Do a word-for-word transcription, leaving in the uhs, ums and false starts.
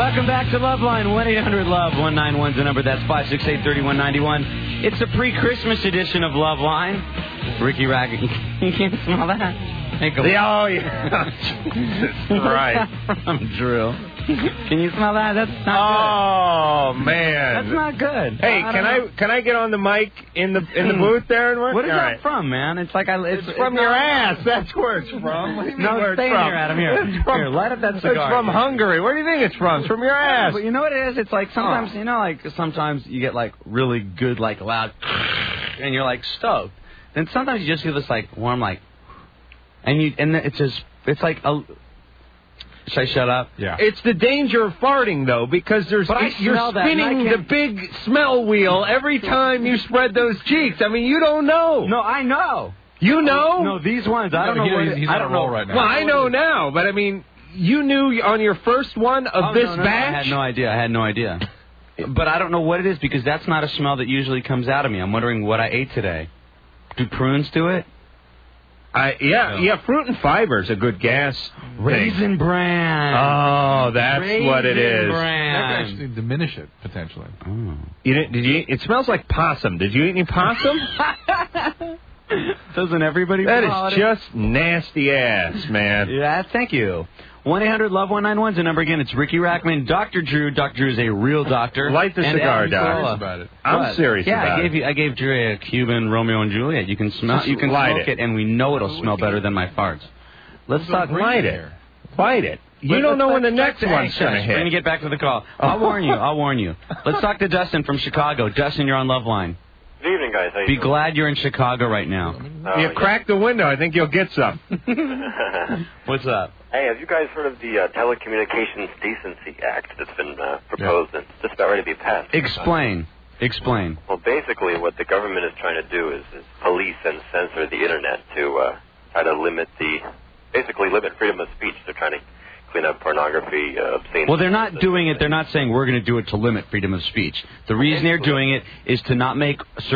Welcome back to Loveline. one eight hundred love one nine one is the number. That's five six eight, three one nine one. It's a pre-Christmas edition of Loveline. Ricky Racket. You can't smell that? Make a the, oh, yeah. Right. From Drew. Can you smell that? That's not oh, good. man. That's not good. Hey, I can know. I can I get on the mic in the in the booth there? And work? What is All that right. from, man? It's like I. It's, It's from it's your not, ass. That's where it's from. What do you mean No, where stay it's from? here, Adam. Here, It's from, here, light up that cigar. It's from Hungary. Where do you think it's from? It's from your ass. But you know what it is? It's like sometimes, you know, like sometimes you get like really good, like loud, and you're like stoked. Then sometimes you just feel this like warm, like, and you, and it's just, it's like a. Should I shut up? Yeah. It's the danger of farting, though, because there's but I you're smell that, spinning the big smell wheel every time you spread those cheeks. I mean, you don't know. No, I know. You know? No, these ones. I don't No, know. he- What he's it, on I a don't roll know right now. Well, I know now, but I mean, you knew on your first one of oh, this no, no, batch. No, I had no idea. I had no idea. But I don't know what it is because that's not a smell that usually comes out of me. I'm wondering what I ate today. Do prunes do it? I, yeah, No. yeah. Fruit and fiber is a good gas. Raisin thing. bran. Oh, that's Raisin what it is. That Bran. could actually diminish it, potentially. Oh. You didn't, did you? It smells like possum. Did you eat any possum? Doesn't everybody? That for is holidays? just nasty ass, man. Yeah, thank you. one eight hundred love one nine one is the number again. It's Ricky Rackman, Doctor Drew. Doctor Drew is a real doctor. Light the And cigar, Adam Doc. Carolla. Serious about it. I'm What? serious yeah, about I gave it. you. I gave Drew a Cuban Romeo and Juliet. You can smell. Just You can light smoke it. it. and we know it'll smell better than my farts. Let's talk. Light it. Light it. You But don't know let's- when the let's- next hey, one's going to shush, We're hit. gonna get back to the call. I'll warn you. I'll warn you. Let's talk to Dustin from Chicago. Dustin, you're on Loveline. Good evening, guys. How you Be doing? glad you're in Chicago right now. Oh, You yeah. crack the window. I think you'll get some. What's up? Hey, have you guys heard of the uh, Telecommunications Decency Act that's been uh, proposed and just about ready to be passed? Explain. Explain. Well, basically, what the government is trying to do is, is police and censor the internet to uh, try to limit the, basically limit freedom of speech. They're trying to clean up pornography, uh, obscene. Well, they're not doing it. They're not saying we're going to do it to limit freedom of speech. The reason they're doing it is to not make